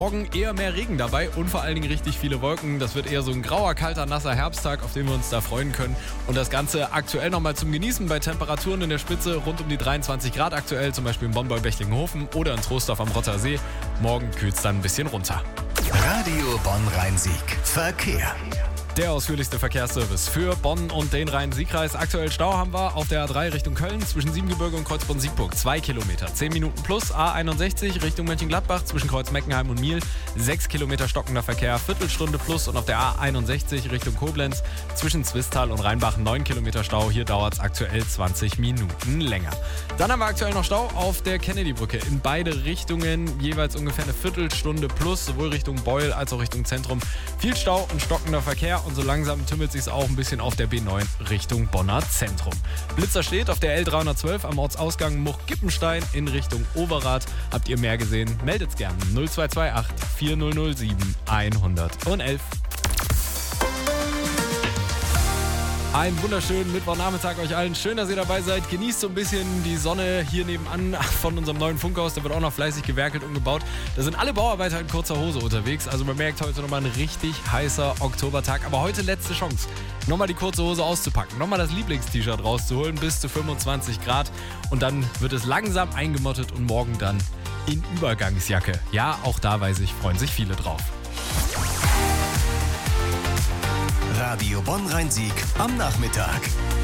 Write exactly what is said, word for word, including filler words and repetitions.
Morgen eher mehr Regen dabei und vor allen Dingen richtig viele Wolken. Das wird eher so ein grauer, kalter, nasser Herbsttag, auf den wir uns da freuen können. Und das Ganze aktuell nochmal zum Genießen bei Temperaturen in der Spitze rund um die dreiundzwanzig Grad aktuell, zum Beispiel in Bonn bei Bechtlinghofen oder in Troisdorf am Rottersee. Morgen kühlt es dann ein bisschen runter. Radio Bonn-Rhein-Sieg. Verkehr. Der ausführlichste Verkehrsservice für Bonn und den Rhein-Sieg-Kreis. Aktuell Stau haben wir auf der A drei Richtung Köln zwischen Siebengebirge und Kreuzbronn-Siegburg. Zwei Kilometer, zehn Minuten plus. A einundsechzig Richtung Mönchengladbach zwischen Kreuz-Meckenheim und Miel. Sechs Kilometer stockender Verkehr, Viertelstunde plus. Und auf der A einundsechzig Richtung Koblenz zwischen Zwistal und Rheinbach neun Kilometer Stau. Hier dauert es aktuell zwanzig Minuten länger. Dann haben wir aktuell noch Stau auf der Kennedy-Brücke. In beide Richtungen jeweils ungefähr eine Viertelstunde plus. Sowohl Richtung Beul als auch Richtung Zentrum. Viel Stau und stockender Verkehr. Und so langsam tümmelt sich auch ein bisschen auf der B neun Richtung Bonner Zentrum. Blitzer steht auf der L dreihundertzwölf am Ortsausgang Much-Gippenstein in Richtung Overath. Habt ihr mehr gesehen? Meldet's gerne. null zwei zwei acht vier null null sieben eins null eins. Einen wunderschönen Mittwochnachmittag euch allen. Schön, dass ihr dabei seid. Genießt so ein bisschen die Sonne hier nebenan von unserem neuen Funkhaus. Da wird auch noch fleißig gewerkelt und gebaut. Da sind alle Bauarbeiter in kurzer Hose unterwegs. Also man merkt heute nochmal ein richtig heißer Oktobertag. Aber heute letzte Chance, nochmal die kurze Hose auszupacken. Nochmal das Lieblingst-T-Shirt rauszuholen bis zu fünfundzwanzig Grad. Und dann wird es langsam eingemottet und morgen dann in Übergangsjacke. Ja, auch da weiß ich, freuen sich viele drauf. Radio Bonn-Rhein-Sieg am Nachmittag.